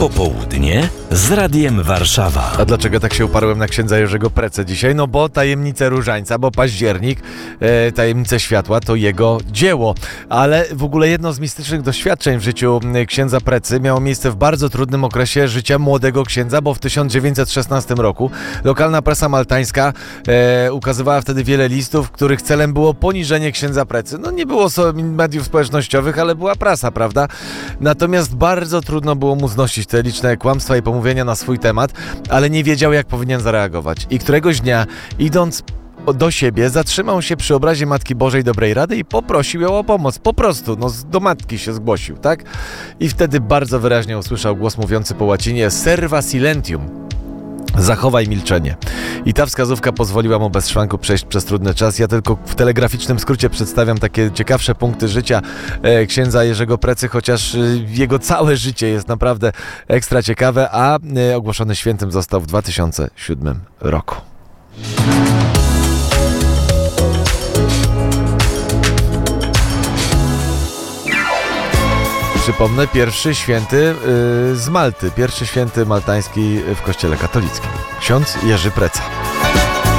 Popołudnie z Radiem Warszawa. A dlaczego tak się uparłem na księdza Jerzego Precę dzisiaj? No bo tajemnice Różańca, bo październik, tajemnice światła to jego dzieło. Ale w ogóle jedno z mistycznych doświadczeń w życiu księdza Precy miało miejsce w bardzo trudnym okresie życia młodego księdza, bo w 1916 roku lokalna prasa maltańska ukazywała wtedy wiele listów, których celem było poniżenie księdza Precy. No nie było mediów społecznościowych, ale była prasa, prawda? Natomiast bardzo trudno było mu znosić te liczne kłamstwa i pomówienia na swój temat, ale nie wiedział, jak powinien zareagować. I któregoś dnia, idąc do siebie, zatrzymał się przy obrazie Matki Bożej Dobrej Rady i poprosił ją o pomoc. Po prostu, do matki się zgłosił, tak? I wtedy bardzo wyraźnie usłyszał głos mówiący po łacinie serva silentium. Zachowaj milczenie. I ta wskazówka pozwoliła mu bez szwanku przejść przez trudny czas. Ja tylko w telegraficznym skrócie przedstawiam takie ciekawsze punkty życia księdza Jerzego Precy, chociaż jego całe życie jest naprawdę ekstra ciekawe, a ogłoszony świętym został w 2007 roku. Przypomnę, pierwszy święty z Malty, pierwszy święty maltański w kościele katolickim. Ksiądz Jerzy Preca.